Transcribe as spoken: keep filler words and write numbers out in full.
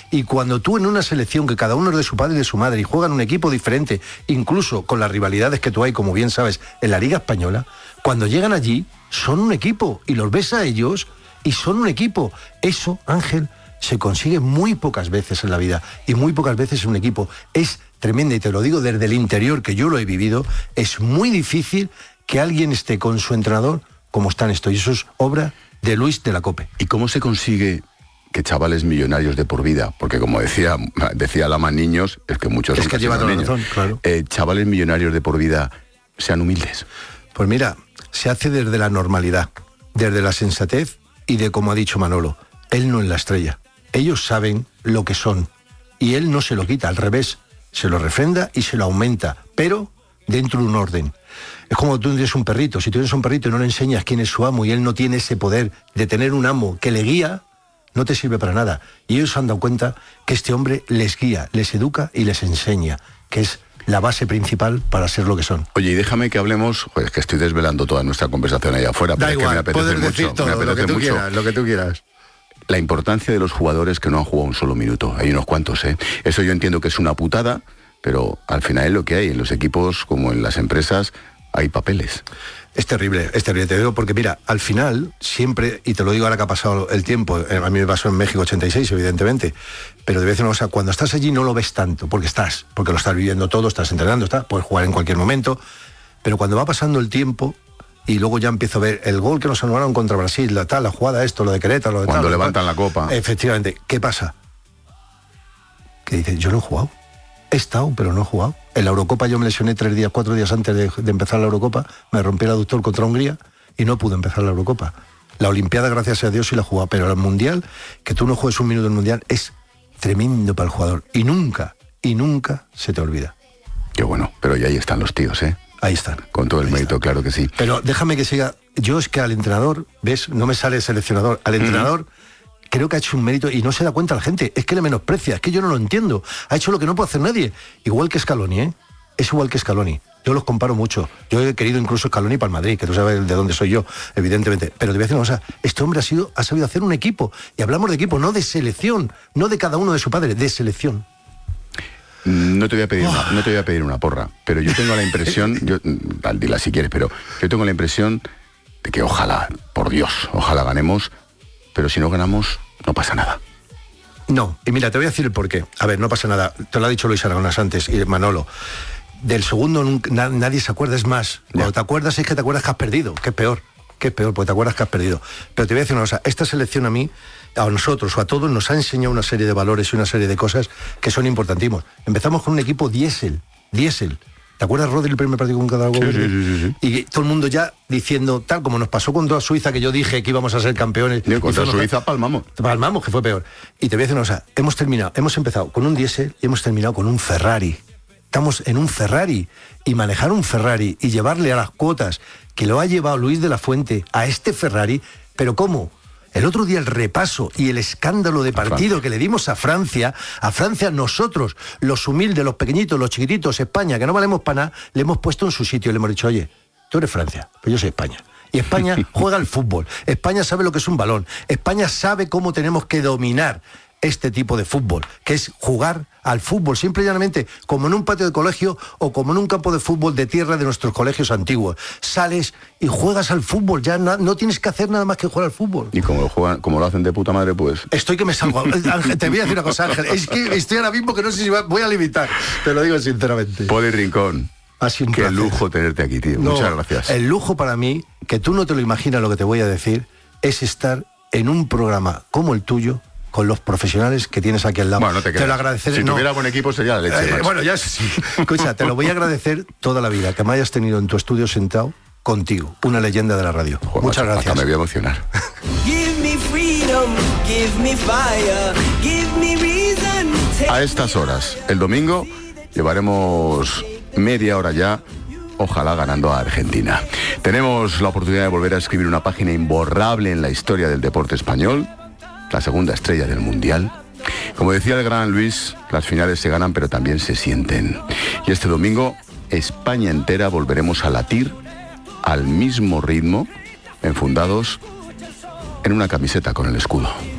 Y cuando tú en una selección que cada uno es de su padre y de su madre y juegan un equipo diferente, incluso con las rivalidades que tú hay, como bien sabes, en la Liga Española, cuando llegan allí son un equipo y los ves a ellos y son un equipo. Eso, Ángel, se consigue muy pocas veces en la vida y muy pocas veces en un equipo. Es tremenda, y te lo digo desde el interior, que yo lo he vivido. Es muy difícil que alguien esté con su entrenador como están estos, y eso es obra de Luis de la Cope. ¿Y cómo se consigue que chavales millonarios de por vida, porque como decía decía Lama, niños, es que muchos es son que lleva toda la niños, razón, claro. eh, chavales millonarios de por vida sean humildes? Pues mira, se hace desde la normalidad, desde la sensatez y de, como ha dicho Manolo, él no es la estrella. Ellos saben lo que son y él no se lo quita, al revés, se lo refrenda y se lo aumenta, pero dentro de un orden. Es como tú tienes un perrito, si tú tienes un perrito y no le enseñas quién es su amo y él no tiene ese poder de tener un amo que le guía, no te sirve para nada. Y ellos se han dado cuenta que este hombre les guía, les educa y les enseña, que es la base principal para ser lo que son. Oye, y déjame que hablemos, pues que estoy desvelando toda nuestra conversación allá afuera, da pero igual, es que me apetece puedes mucho, decir todo, me apetece lo que tú mucho. quieras, lo que tú quieras. La importancia de los jugadores que no han jugado un solo minuto. Hay unos cuantos, ¿eh? Eso yo entiendo que es una putada, pero al final es lo que hay. En los equipos, como en las empresas, hay papeles. Es terrible, es terrible, te digo, porque mira, al final, siempre, y te lo digo ahora que ha pasado el tiempo, a mí me pasó en México ochenta y seis, evidentemente, pero te voy a decir una cosa, cuando estás allí no lo ves tanto, porque estás, porque lo estás viviendo todo, estás entrenando, estás, puedes jugar en cualquier momento, pero cuando va pasando el tiempo, y luego ya empiezo a ver el gol que nos anularon contra Brasil, la tal, la jugada, esto, lo de Querétaro, lo de Cuando tal, levantan tal, la copa. Efectivamente, ¿qué pasa? Que dices, yo no he jugado. He estado, pero no he jugado. En la Eurocopa yo me lesioné tres días, cuatro días antes de, de empezar la Eurocopa, me rompí el aductor contra Hungría y no pude empezar la Eurocopa. La Olimpiada, gracias a Dios, sí la he jugado, pero el Mundial, que tú no juegues un minuto en el Mundial, es tremendo para el jugador. Y nunca, y nunca se te olvida. Qué bueno, pero y ahí están los tíos, ¿eh? Ahí están. Con todo el ahí mérito, están. claro que sí. Pero déjame que siga. Yo es que al entrenador, ¿ves? No me sale seleccionador. Al entrenador... Mm. Creo que ha hecho un mérito y no se da cuenta la gente, es que le menosprecia, es que yo no lo entiendo, ha hecho lo que no puede hacer nadie, igual que Scaloni, ¿eh? Es igual que Scaloni, yo los comparo mucho, yo he querido incluso Scaloni para el Madrid, que tú sabes de dónde soy yo, evidentemente, pero te voy a decir una cosa, este hombre ha, sido, ha sabido hacer un equipo, y hablamos de equipo, no de selección, no de cada uno de su padre, de selección. No te voy a pedir una, no te voy a pedir una porra, pero yo tengo la impresión, yo, dila si quieres, pero yo tengo la impresión de que ojalá, por Dios, ojalá ganemos, pero si no ganamos, no pasa nada. No, y mira, te voy a decir el porqué. A ver, no pasa nada. Te lo ha dicho Luis Aragonés antes y Manolo. Del segundo nunca, na, nadie se acuerda, es más. Ya. Cuando te acuerdas es que te acuerdas que has perdido, que es peor. Que es peor, porque te acuerdas que has perdido. Pero te voy a decir una cosa, esta selección a mí, a nosotros o a todos, nos ha enseñado una serie de valores y una serie de cosas que son importantísimos. Empezamos con un equipo diésel, diésel. ¿Te acuerdas, Rodri, el primer partido con cada gol? Sí, sí, sí, sí. Y todo el mundo ya diciendo, tal como nos pasó contra Suiza, que yo dije que íbamos a ser campeones. Sí, contra Suiza palmamos. Palmamos, que fue peor. Y te voy a decir una cosa, hemos terminado, hemos empezado con un diésel y hemos terminado con un Ferrari. Estamos en un Ferrari. Y manejar un Ferrari y llevarle a las cuotas que lo ha llevado Luis de la Fuente a este Ferrari, ¿pero cómo? El otro día el repaso y el escándalo de partido que le dimos a Francia, a Francia nosotros, los humildes, los pequeñitos, los chiquititos, España, que no valemos para nada, le hemos puesto en su sitio y le hemos dicho, oye, tú eres Francia, pero yo soy España. Y España juega al fútbol, España sabe lo que es un balón, España sabe cómo tenemos que dominar este tipo de fútbol, que es jugar al fútbol, simple y llanamente, como en un patio de colegio o como en un campo de fútbol de tierra de nuestros colegios antiguos. Sales y juegas al fútbol, ya no, no tienes que hacer nada más que jugar al fútbol. Y como lo, juegan, como lo hacen de puta madre, pues... Estoy que me salgo. Ángel, te voy a decir una cosa, Ángel, es que estoy ahora mismo que no sé si voy a limitar, te lo digo sinceramente. Poli Rincón, ha sido un qué placer. lujo tenerte aquí, tío. No, muchas gracias. El lujo para mí, que tú no te lo imaginas lo que te voy a decir, es estar en un programa como el tuyo, con los profesionales que tienes aquí al lado. Bueno, no te, te lo agradeceré. Si no. tuviera buen equipo sería la leche. Eh, bueno, ya sí. Escucha, te lo voy a agradecer toda la vida, que me hayas tenido en tu estudio sentado contigo, una leyenda de la radio. Joder, muchas macho, gracias. Me voy a emocionar. A estas horas, el domingo, llevaremos media hora ya, ojalá ganando a Argentina. Tenemos la oportunidad de volver a escribir una página imborrable en la historia del deporte español, la segunda estrella del Mundial. Como decía el gran Luis, las finales se ganan pero también se sienten. Y este domingo, España entera volveremos a latir al mismo ritmo, enfundados en una camiseta con el escudo.